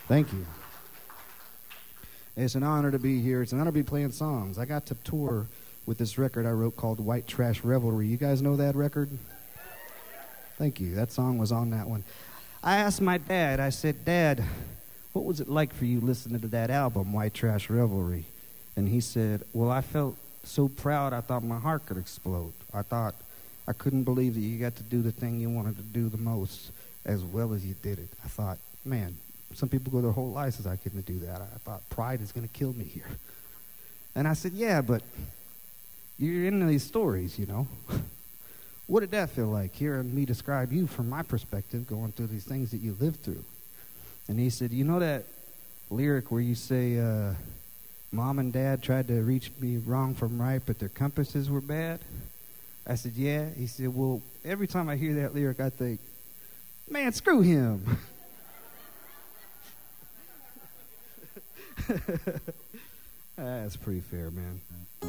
Thank you. It's an honor to be here. It's an honor to be playing songs. I got to tour with this record I wrote called White Trash Revelry. You guys know that record? Thank you. That song was on that one. I asked my dad, I said, Dad, what was it like for you listening to that album, White Trash Revelry? And he said, well, I felt so proud I thought my heart could explode. I couldn't believe that you got to do the thing you wanted to do the most as well as you did it. I thought, man, some people go their whole lives since I couldn't do that. I thought pride is going to kill me here. And I said, yeah, but you're into these stories, you know. What did that feel like, hearing me describe you from my perspective, going through these things that you lived through? And he said, you know that lyric where you say, Mom and Dad tried to reach me wrong from right, but their compasses were bad? I said, yeah. He said, well, every time I hear that lyric, I think, man, screw him. That's pretty fair, man.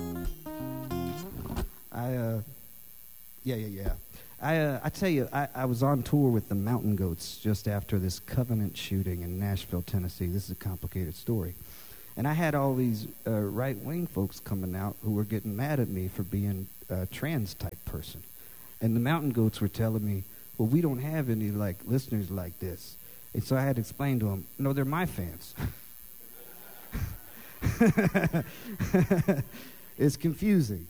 I tell you, I was on tour with the Mountain Goats just after this Covenant shooting in Nashville, Tennessee. This is a complicated story. And I had all these right-wing folks coming out who were getting mad at me for being a trans-type person. And the Mountain Goats were telling me, well, we don't have any listeners like this. And so I had to explain to them, no, they're my fans. It's confusing.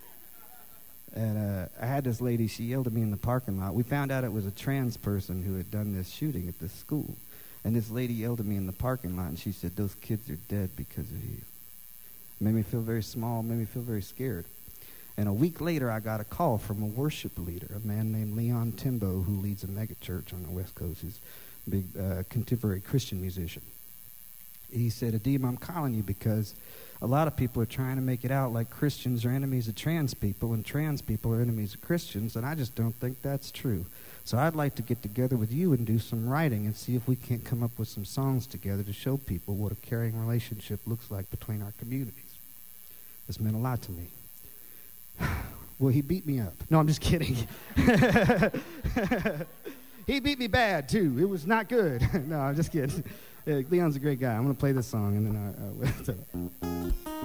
And I had this lady, she yelled at me in the parking lot. We found out it was a trans person who had done this shooting at this school. And this lady yelled at me in the parking lot, and she said, those kids are dead because of you. It made me feel very small, made me feel very scared. And a week later, I got a call from a worship leader, a man named Leon Timbo, who leads a megachurch on the West Coast. He's a big contemporary Christian musician. He said, Adim, I'm calling you because a lot of people are trying to make it out like Christians are enemies of trans people and trans people are enemies of Christians, and I just don't think that's true. So I'd like to get together with you and do some writing and see if we can't come up with some songs together to show people what a caring relationship looks like between our communities. This meant a lot to me. Well, he beat me up. No, I'm just kidding. He beat me bad, too. It was not good. No, I'm just kidding. Leon's a great guy. I'm going to play this song, and then